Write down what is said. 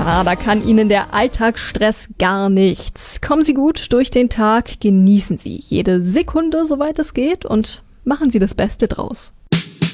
Ja, da kann Ihnen der Alltagsstress gar nichts. Kommen Sie gut durch den Tag, genießen Sie jede Sekunde, soweit es geht, und machen Sie das Beste draus.